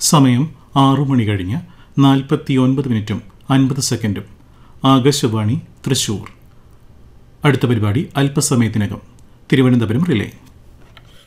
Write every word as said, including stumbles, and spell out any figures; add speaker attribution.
Speaker 1: സമയം ആറു മണി കഴിഞ്ഞ് നാൽപ്പത്തി ഒൻപത് മിനിറ്റും അൻപത് സെക്കൻഡും. ആകാശവാണി തൃശൂർ. അടുത്ത പരിപാടി അല്പസമയത്തിനകം. തിരുവനന്തപുരം റിലേ.